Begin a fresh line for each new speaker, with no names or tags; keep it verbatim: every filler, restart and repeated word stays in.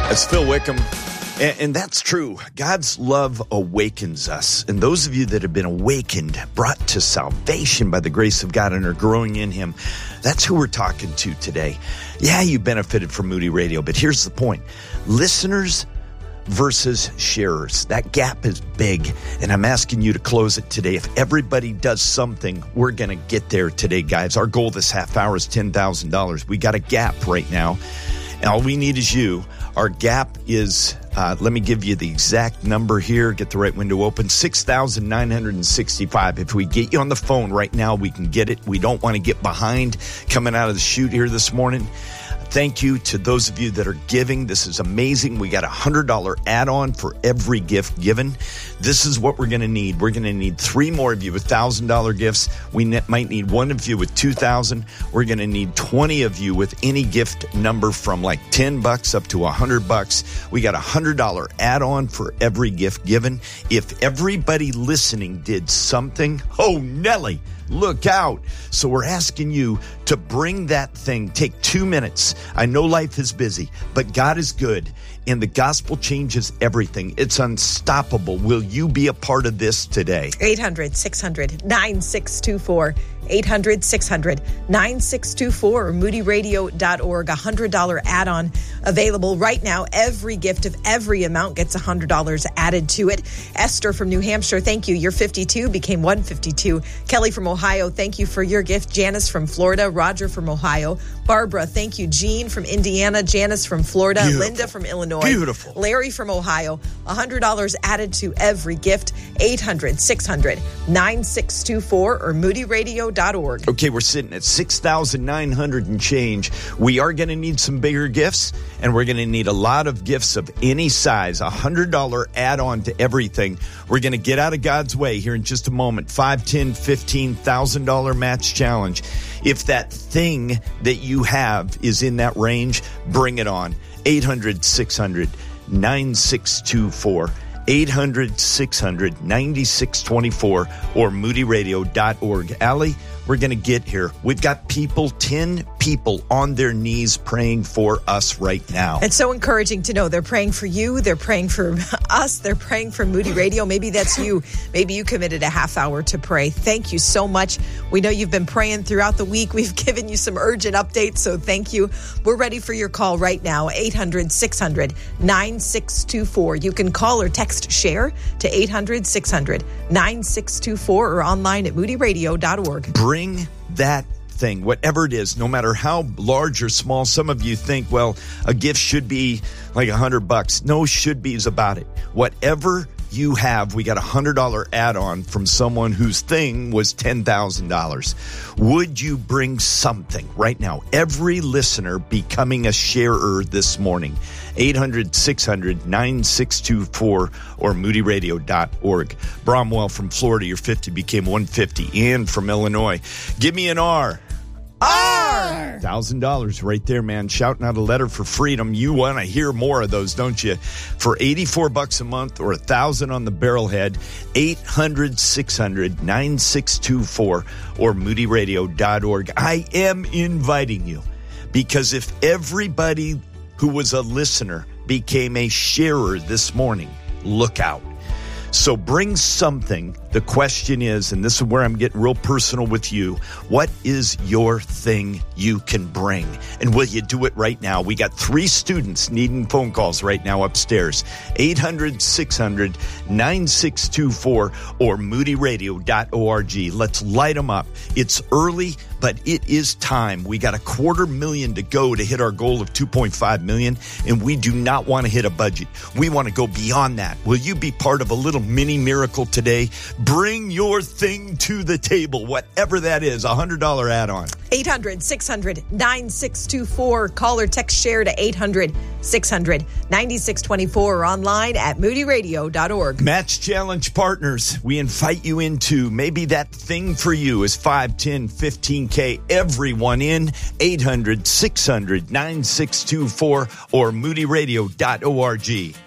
That's Phil Wickham. And, and that's true. God's love awakens us. And those of you that have been awakened, brought to salvation by the grace of God and are growing in Him, that's who we're talking to today. Yeah, you benefited from Moody Radio, but here's the point. Listeners versus sharers. That gap is big, and I'm asking you to close it today. If everybody does something, we're going to get there today, guys. Our goal this half hour is ten thousand dollars. We got a gap right now, and all we need is you. Our gap is, uh, let me give you the exact number here. Get the right window open, six thousand nine hundred sixty-five. If we get you on the phone right now, we can get it. We don't want to get behind coming out of the chute here this morning. Thank you to those of you that are giving. This is amazing. We got a one hundred dollars add-on for every gift given. This is what we're going to need. We're going to need three more of you with one thousand dollars gifts. We ne- might need one of you with two thousand dollars. We're going to need twenty of you with any gift number from like ten bucks up to one hundred bucks. We got a one hundred dollars add-on for every gift given. If everybody listening did something, oh, Nelly, look out. So we're asking you to bring that thing. Take two minutes. I know life is busy, but God is good, and the gospel changes everything. It's unstoppable. Will you be a part of this today?
eight hundred, six hundred, nine six two four. eight hundred, six hundred, nine six two four or moody radio dot org. A one hundred dollars add-on available right now. Every gift of every amount gets one hundred dollars added to it. Esther from New Hampshire, thank you. Your fifty-two became one fifty-two. Kelly from Ohio, thank you for your gift. Janice from Florida. Roger from Ohio. Barbara, thank you. Jean from Indiana. Janice from Florida.
Beautiful.
Linda from Illinois.
Beautiful.
Larry from Ohio. one hundred dollars added to every gift. eight hundred, six hundred, nine six two four or moody radio dot org.
Okay, we're sitting at six thousand nine hundred and change. We are going to need some bigger gifts, and we're going to need a lot of gifts of any size. A one hundred dollars add-on to everything. We're going to get out of God's way here in just a moment. five, ten, fifteen thousand dollars match challenge. If that thing that you have is in that range, bring it on. eight hundred, six hundred, nine six two four. eight hundred, six hundred, nine six two four or moody radio dot org. Allie, we're going to get here. We've got people, ten people on their knees praying for us right now.
It's so encouraging to know they're praying for you. They're praying for us. They're praying for Moody Radio. Maybe that's you. Maybe you committed a half hour to pray. Thank you so much. We know you've been praying throughout the week. We've given you some urgent updates, so thank you. We're ready for your call right now. eight hundred, six hundred, nine six two four. You can call or text SHARE to eight hundred, six hundred, nine six two four or online at moody radio dot org.
Bring that thing, whatever it is, no matter how large or small. Some of you think, well, a gift should be like a hundred bucks. No should be's about it. Whatever you have, we got a hundred dollar add-on from someone whose thing was ten thousand dollars. Would you bring something right now? Every listener becoming a sharer this morning. eight hundred, six hundred, nine six two four or moody radio dot org. Bromwell from Florida, your fifty became one fifty. Ann from Illinois, give me an R. R! one thousand dollars right there, man. Shouting out a letter for freedom. You want to hear more of those, don't you? For eighty-four bucks a month or one thousand on the barrelhead, eight hundred, six hundred, nine six two four or moody radio dot org. I am inviting you because if everybody who was a listener became a sharer this morning, look out. So bring something. The question is, and this is where I'm getting real personal with you, what is your thing you can bring? And will you do it right now? We got three students needing phone calls right now upstairs. eight hundred, six hundred, nine six two four or moody radio dot org. Let's light them up. It's early, but it is time. We got a quarter million to go to hit our goal of two point five million, and we do not want to hit a budget. We want to go beyond that. Will you be part of a little mini miracle today? Bring your thing to the table, whatever that is, a one hundred dollar add-on.
eight hundred, six hundred, nine six two four. Call or text SHARE to eight hundred, six hundred, nine six two four or online at moody radio dot org.
Match Challenge partners, we invite you into maybe that thing for you is five, ten, fifteen K. Everyone in eight hundred, six hundred, nine six two four or moody radio dot org.